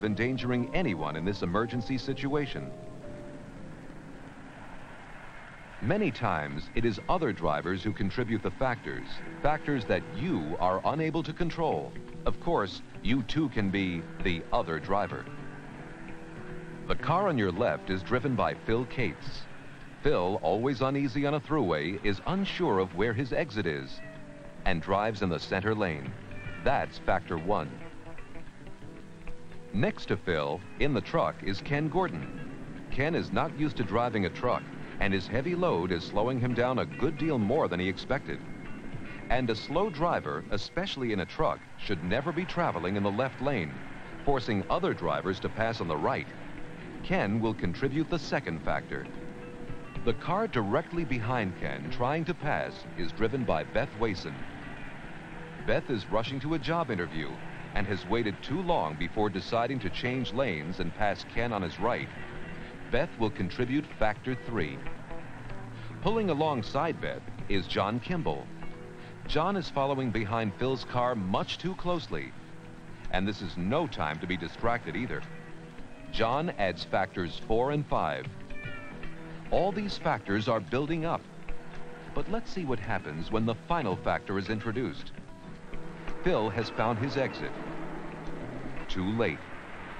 endangering anyone in this emergency situation. Many times, it is other drivers who contribute the factors that you are unable to control. Of course, you too can be the other driver. The car on your left is driven by Phil Cates. Phil, always uneasy on a thruway, is unsure of where his exit is and drives in the center lane. That's factor one. Next to Phil, in the truck, is Ken Gordon. Ken is not used to driving a truck, and his heavy load is slowing him down a good deal more than he expected. And a slow driver, especially in a truck, should never be traveling in the left lane, forcing other drivers to pass on the right. Ken will contribute the second factor. The car directly behind Ken, trying to pass, is driven by Beth Wason. Beth is rushing to a job interview and has waited too long before deciding to change lanes and pass Ken on his right. Beth will contribute factor three. Pulling alongside Beth is John Kimball. John is following behind Phil's car much too closely, and this is no time to be distracted either. John adds factors 4 and 5. All these factors are building up, but let's see what happens when the final factor is introduced. Phil has found his exit. Too late.